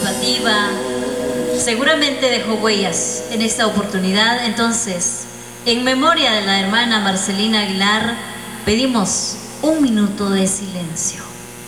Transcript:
participativa, seguramente dejó huellas en esta oportunidad. Entonces, en memoria de la hermana Marcelina Aguilar, pedimos un minuto de silencio.